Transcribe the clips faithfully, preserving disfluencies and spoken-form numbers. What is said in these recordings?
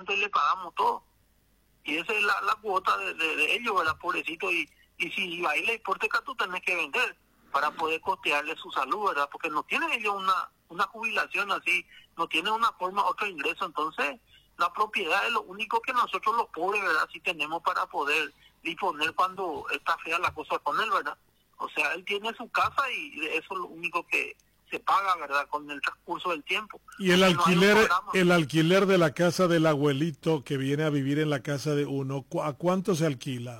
tanto y le pagamos todo. Y esa es la, la cuota de, de, de ellos, ¿verdad? Pobrecito. Y, y si ahí le hipoteca, tú tenés que vender para poder costearle su salud, ¿verdad? Porque no tienen ellos una, una jubilación así, no tienen una forma, otro ingreso. Entonces, la propiedad es lo único que nosotros los pobres, ¿verdad? Sí tenemos para poder disponer cuando está fea la cosa con él, ¿verdad? O sea, él tiene su casa y eso es lo único que se paga, ¿verdad? Con el transcurso del tiempo. Y el Porque no hay un alquiler, programa. el alquiler de la casa del abuelito que viene a vivir en la casa de uno, ¿cu- ¿a cuánto se alquila?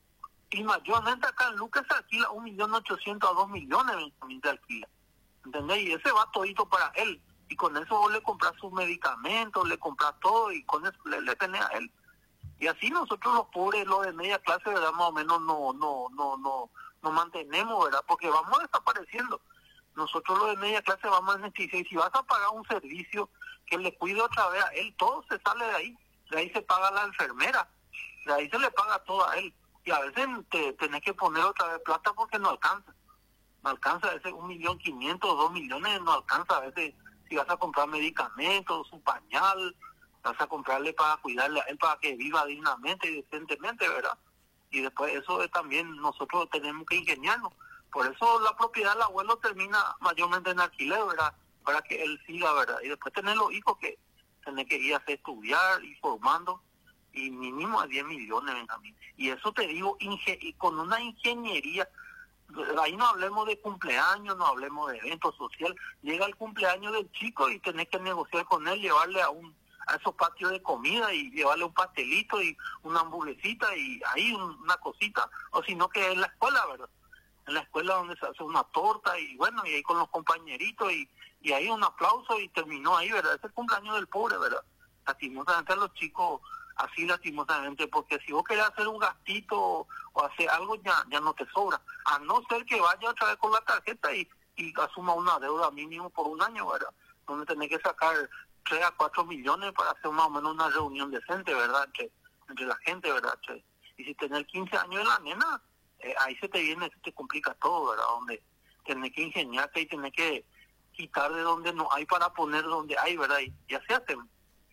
Y mayormente acá en Lucas se alquila un millón ochocientos a dos millones Benjamín, se alquila. ¿Entendés? Y ese va todito para él. Y con eso vos le compras sus medicamentos, le compras todo y con eso le, le tenés a él. Y así nosotros los pobres, los de media clase, ¿verdad? Más o menos no, no, no, no, nos mantenemos, ¿verdad? Porque vamos desapareciendo. Nosotros los de media clase vamos a necesitar, y si vas a pagar un servicio que le cuide otra vez a él, todo se sale de ahí. De ahí se paga la enfermera, de ahí se le paga todo a él. Y a veces te tenés que poner otra vez plata porque no alcanza. No alcanza, a veces un millón quinientos, dos millones no alcanza. A veces si vas a comprar medicamentos, su pañal, vas a comprarle para cuidarle a él, para que viva dignamente y decentemente, ¿verdad? Y después eso es también nosotros tenemos que ingeniarnos. Por eso la propiedad del abuelo termina mayormente en alquiler, ¿verdad? Para que él siga, ¿verdad? Y después tener los hijos que tienen que ir a hacer estudiar y formando, y mínimo a diez millones, Benjamín. Y eso te digo, inge y con una ingeniería, ahí no hablemos de cumpleaños, no hablemos de eventos social, llega el cumpleaños del chico y tenés que negociar con él, llevarle a un a esos patios de comida y llevarle un pastelito y una hamburguesita y ahí un, una cosita, o si no que en la escuela, ¿verdad? En la escuela donde se hace una torta y bueno, y ahí con los compañeritos y, y ahí un aplauso y terminó ahí, ¿verdad? Ese es el cumpleaños del pobre, ¿verdad? Lastimosamente a los chicos, así lastimosamente, porque si vos querés hacer un gastito o hacer algo ya ya no te sobra, a no ser que vaya otra vez con la tarjeta y, y asuma una deuda mínimo por un año, ¿verdad? Donde tenés que sacar tres a cuatro millones para hacer más o menos una reunión decente, ¿verdad? Entre, entre la gente, ¿verdad? Entre, y si tenés quince años de la nena, eh, ahí se te viene, se te complica todo, ¿verdad? Donde tenés que ingeniarte y tenés que quitar de donde no hay para poner donde hay, ¿verdad? Y, y así hacemos.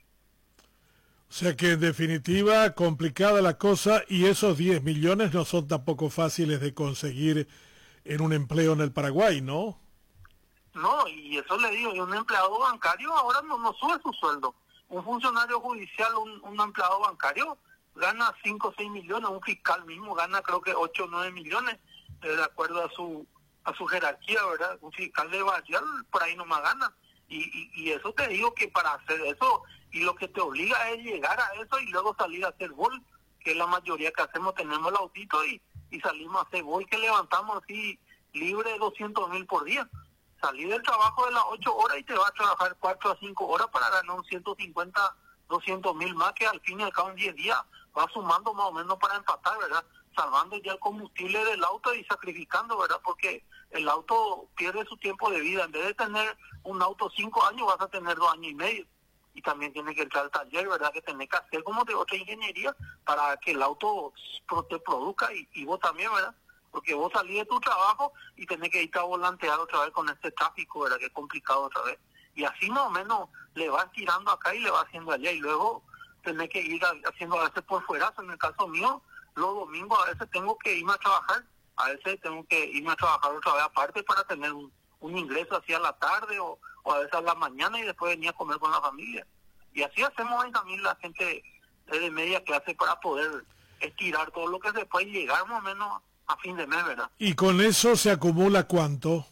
O sea que en definitiva complicada la cosa, y esos diez millones no son tampoco fáciles de conseguir en un empleo en el Paraguay, ¿no? No, y eso le digo, y un empleado bancario ahora no, no sube su sueldo. Un funcionario judicial, un, un empleado bancario gana cinco o seis millones, un fiscal mismo gana creo que ocho o nueve millones, eh, de acuerdo a su a su jerarquía, ¿verdad? Un fiscal de barrial por ahí nomás gana. Y, y, y eso te digo que para hacer eso, y lo que te obliga es llegar a eso y luego salir a hacer gol, que es la mayoría que hacemos, tenemos el autito y, y salimos a hacer gol, que levantamos así libre de doscientos mil por día. Salir del trabajo de las ocho horas y te vas a trabajar cuatro a cinco horas para ganar un ciento cincuenta, doscientos mil más, que al fin y al cabo en diez días va sumando más o menos para empatar, ¿verdad? Salvando ya el combustible del auto y sacrificando, ¿verdad? Porque el auto pierde su tiempo de vida. En vez de tener un auto cinco años, vas a tener dos años y medio. Y también tiene que entrar al taller, ¿verdad? Que tenés que hacer como de otra ingeniería para que el auto te produzca y, y vos también, ¿verdad? Porque vos salís de tu trabajo y tenés que irte a volantear otra vez con este tráfico, ¿verdad? Que es complicado otra vez. Y así más o menos le vas tirando acá y le vas haciendo allá. Y luego tenés que ir haciendo a veces por fuera. En el caso mío, los domingos a veces tengo que irme a trabajar. A veces tengo que irme a trabajar otra vez aparte para tener un, un ingreso así a la tarde o, o a veces a la mañana y después venir a comer con la familia. Y así hacemos también la gente de media clase para poder estirar todo lo que se puede y llegar más o menos a fin de mes, ¿verdad? ¿Y con eso se acumula cuánto?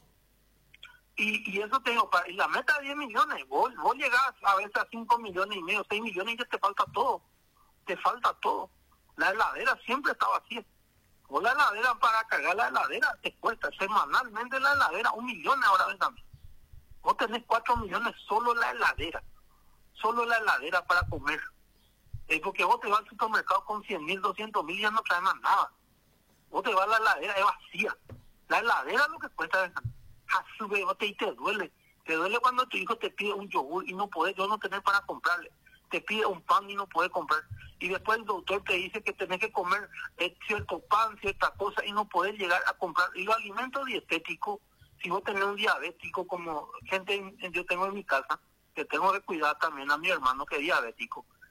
Y, y eso te digo, para, y la meta de diez millones, vos, vos llegás a veces a cinco millones y medio, seis millones y ya te falta todo, te falta todo. La heladera siempre está vacía. Vos la heladera, para cargar la heladera, te cuesta semanalmente la heladera, un millón ahora ven también. Vos tenés cuatro millones solo la heladera, solo la heladera para comer. Es porque vos te vas al supermercado con cien mil, doscientos mil y ya no traes más nada. Vos te vas a la heladera, es vacía. La heladera es lo que cuesta. A su vez, y te duele. Te duele cuando tu hijo te pide un yogur y no puedes, yo no tener para comprarle. Te pide un pan y no puedes comprar. Y después el doctor te dice que tenés que comer eh, cierto pan, cierta cosa y no podés llegar a comprar. Y los alimentos dietéticos, si vos tenés un diabético, como gente yo tengo en mi casa, que tengo que cuidar también a mi hermano que es diabético.